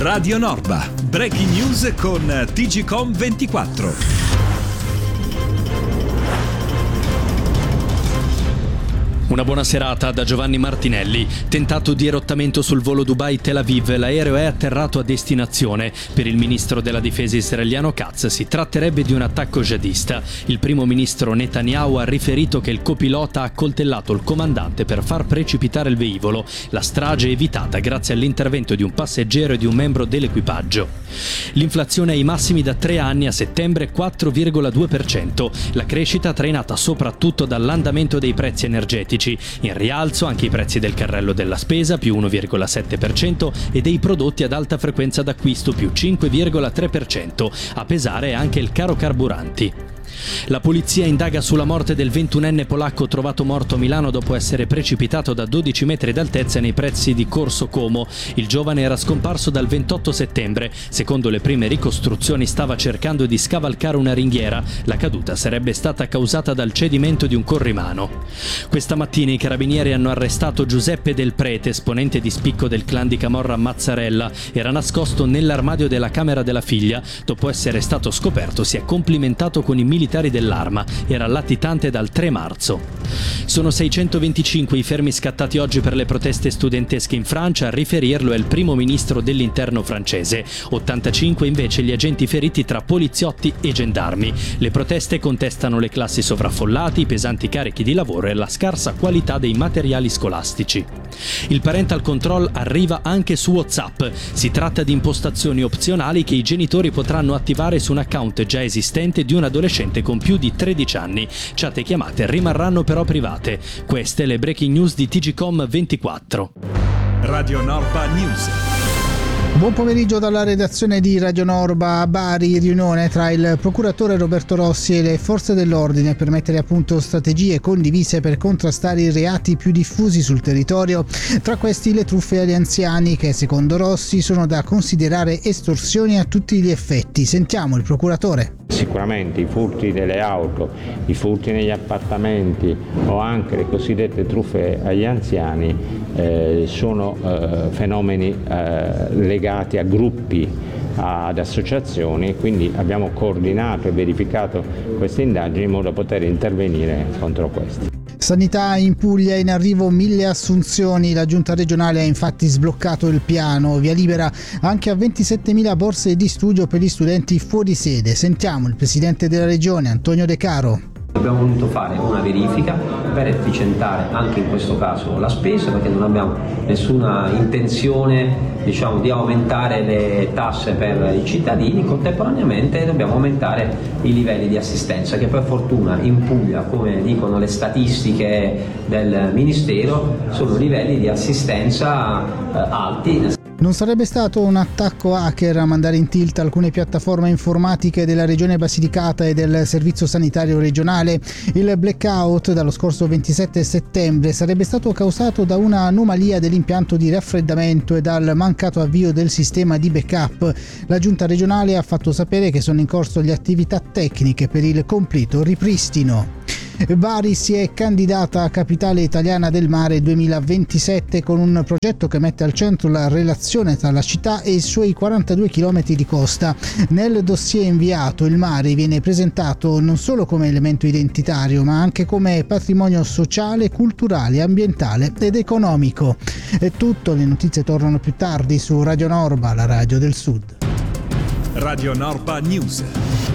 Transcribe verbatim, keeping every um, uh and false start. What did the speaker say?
Radio Norba, breaking news con T G Com ventiquattro. Una buona serata da Giovanni Martinelli. Tentato di dirottamento sul volo Dubai-Tel Aviv, l'aereo è atterrato a destinazione. Per il ministro della difesa israeliano Katz si tratterebbe di un attacco jihadista. Il primo ministro Netanyahu ha riferito che il copilota ha accoltellato il comandante per far precipitare il velivolo. La strage è evitata grazie all'intervento di un passeggero e di un membro dell'equipaggio. L'inflazione ai massimi da tre anni, a settembre quattro virgola due per cento. La crescita trainata soprattutto dall'andamento dei prezzi energetici. In rialzo anche i prezzi del carrello della spesa, più uno virgola sette per cento, e dei prodotti ad alta frequenza d'acquisto, più cinque virgola tre per cento. A pesare anche il caro carburanti. La polizia indaga sulla morte del ventunenne polacco trovato morto a Milano dopo essere precipitato da dodici metri d'altezza nei pressi di Corso Como. Il giovane era scomparso dal ventotto settembre. Secondo le prime ricostruzioni stava cercando di scavalcare una ringhiera. La caduta sarebbe stata causata dal cedimento di un corrimano. Questa mattina i carabinieri hanno arrestato Giuseppe Del Prete, esponente di spicco del clan di Camorra Mazzarella. Era nascosto nell'armadio della camera della figlia. Dopo essere stato scoperto si è complimentato con i militari dell'arma. Era latitante dal tre marzo. Sono seicentoventicinque i fermi scattati oggi per le proteste studentesche in Francia. A riferirlo è il primo ministro dell'interno francese. ottantacinque invece gli agenti feriti tra poliziotti e gendarmi. Le proteste contestano le classi sovraffollate, i pesanti carichi di lavoro e la scarsa qualità dei materiali scolastici. Il parental control arriva anche su WhatsApp. Si tratta di impostazioni opzionali che i genitori potranno attivare su un account già esistente di un adolescente con più di tredici anni. Chat e chiamate rimarranno però private. Queste le breaking news di T G Com ventiquattro. Radio Norba News. Buon pomeriggio dalla redazione di Radio Norba. A Bari, riunione tra il procuratore Roberto Rossi e le forze dell'ordine per mettere a punto strategie condivise per contrastare i reati più diffusi sul territorio. Tra questi le truffe agli anziani, che secondo Rossi sono da considerare estorsioni a tutti gli effetti. Sentiamo il procuratore. Sicuramente i furti delle auto, i furti negli appartamenti o anche le cosiddette truffe agli anziani eh, sono eh, fenomeni eh, legati a gruppi, ad associazioni, quindi abbiamo coordinato e verificato queste indagini in modo da poter intervenire contro questi. Sanità in Puglia, in arrivo mille assunzioni. La giunta regionale ha infatti sbloccato il piano, via libera anche a ventisettemila borse di studio per gli studenti fuori sede. Sentiamo il presidente della regione, Antonio De Caro. Abbiamo voluto fare una verifica per efficientare anche in questo caso la spesa, perché non abbiamo nessuna intenzione, diciamo, di aumentare le tasse per i cittadini. Contemporaneamente dobbiamo aumentare i livelli di assistenza, che per fortuna in Puglia, come dicono le statistiche del Ministero, sono livelli di assistenza eh, alti. Non sarebbe stato un attacco hacker a mandare in tilt alcune piattaforme informatiche della regione Basilicata e del servizio sanitario regionale. Il blackout dallo scorso ventisette settembre sarebbe stato causato da una anomalia dell'impianto di raffreddamento e dal mancato avvio del sistema di backup. La giunta regionale ha fatto sapere che sono in corso le attività tecniche per il completo ripristino. Bari si è candidata a Capitale Italiana del Mare duemilaventisette con un progetto che mette al centro la relazione tra la città e i suoi quarantadue chilometri di costa. Nel dossier inviato il mare viene presentato non solo come elemento identitario, ma anche come patrimonio sociale, culturale, ambientale ed economico. È tutto, le notizie tornano più tardi su Radio Norba, la radio del Sud. Radio Norba News.